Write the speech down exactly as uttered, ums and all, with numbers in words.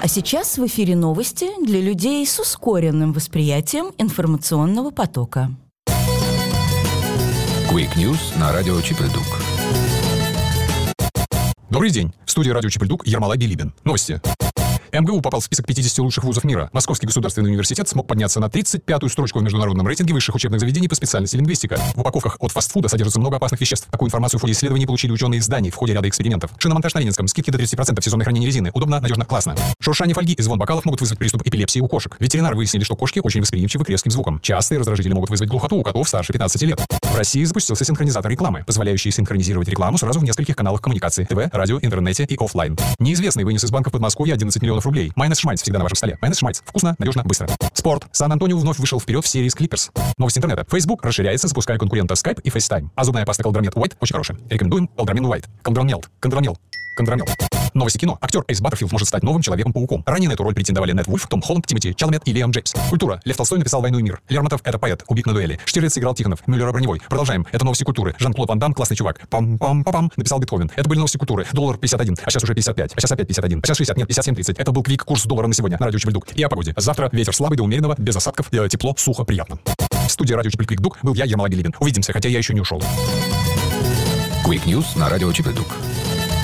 А сейчас в эфире новости для людей с ускоренным восприятием информационного потока. Quick News на радио Чипельдук. Добрый день. В студии радио Чипельдук Ермолай Билибин. Новости. эм гэ у попал в список пятидесяти лучших вузов мира. Московский государственный университет смог подняться на тридцать пятую строчку в международном рейтинге высших учебных заведений по специальности лингвистика. В упаковках от фастфуда содержится много опасных веществ. Такую информацию в ходе исследований получили ученые из Дании в ходе ряда экспериментов. Шиномонтаж на Ленинском. Скидки до тридцати процентов. Сезонное хранение резины. Удобно, надежно, классно. Шуршание фольги и звон бокалов могут вызвать приступ эпилепсии у кошек. Ветеринары выяснили, что кошки очень восприимчивы к резким звукам. Частые раздражители могут вызвать глухоту у котов старше пятнадцати лет. В России запустился синхронизатор рекламы, позволяющий синхронизировать рекламу сразу в нескольких каналах коммуникации: ТВ, радио, интернете и офлайн. Неизвестный вынес из банка в Подмосковье одиннадцать миллионов рублей. Майонез Шмальц всегда на вашем столе. Майонез Шмальц. Вкусно, надежно, быстро. Спорт. Сан-Антонио вновь вышел вперед в серии с Clippers. Новость интернета. Facebook расширяется, запуская конкурента Skype и FaceTime. А зубная паста Колдромет White очень хорошая. Рекомендуем Колдромин White. Колдромел. Колдромел. Кондромел. Новости кино. Актер Эйс Баттерфилд может стать новым Человеком-пауком. Ранее на эту роль претендовали Нед Вульф, Том Холланд, Тимоти Чаламет и Лиам Джеймс. Культура. Лев Толстой написал «Войну и мир». Лермонтов — это поэт, убит на дуэли. Штирлиц играл Тихонов, Мюллер — броневой. Продолжаем. Это новости культуры. Жан-Клод Ван Дам — классный чувак. Пам-пам-пам, написал Бетховен. Это были новости культуры. Доллар пятьдесят один, а сейчас уже пятьдесят пять. А сейчас опять пятьдесят один. А сейчас шестьдесят, нет, пятьдесят семь тридцать. Это был Квик, курс доллара на сегодня на радио Чипельдук. И о погоде. Завтра ветер слабый до умеренного, без осадков, тепло, сухо, приятно. В студии радио Чипельдук был я, Ермолай Билибин. Увидимся, хотя я еще не ушел. Quick News на радио Чипельдук.